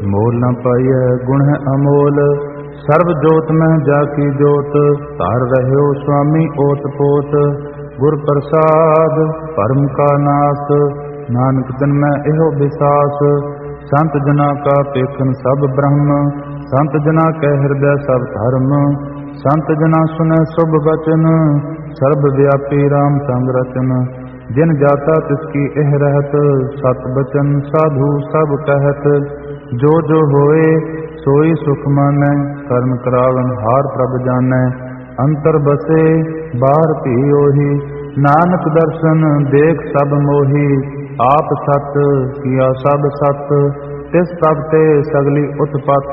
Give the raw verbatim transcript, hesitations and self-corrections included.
मोल न पाइय गुण है अमोल। सर्व जोत में जाकी जोत, तार रह्यो स्वामी ओत पोत। गुर प्रसाद परम का नास, नानक तन में एहो विसास। संत जना का पेखन सब ब्रह्म, संत जना के हृदय सब धर्म। संत जना सुने शुभ वचन, सर्व व्यापी राम संग रचन। जिन जाता तिसकी एह रहत, सत बचन साधु सब कहत। जो जो होए सोई सुख मानै, कर्म करावन हार प्रभ जानै। अंतर बसे बाहर भी ओही, नानक दर्शन देख सब मोही। आप सत किया सब सत, तिस तब ते सगली उत्पत।